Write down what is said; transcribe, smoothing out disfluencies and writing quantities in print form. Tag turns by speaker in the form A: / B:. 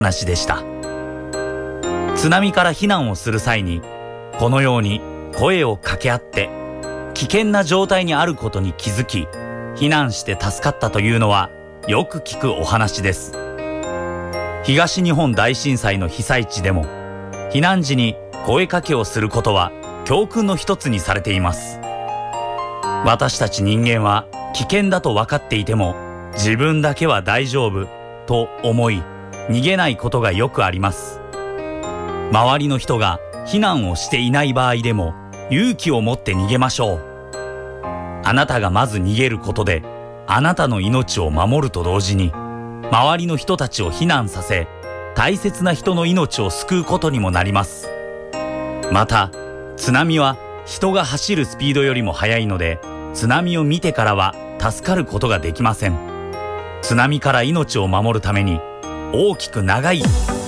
A: 話でした。津波から避難をする際に、このように声を掛け合って危険な状態にあることに気づき、避難して助かったというのはよく聞くお話です。東日本大震災の被災地でも、避難時に声かけをすることは教訓の一つにされています。私たち人間は危険だと分かっていても、自分だけは大丈夫と思い逃げないことがよくあります。周りの人が避難をしていない場合でも勇気を持って逃げましょう。あなたがまず逃げることで、あなたの命を守ると同時に、周りの人たちを避難させ、大切な人の命を救うことにもなります。また、津波は人が走るスピードよりも速いので、津波を見てからは助かることができません。津波から命を守るために、大きく長い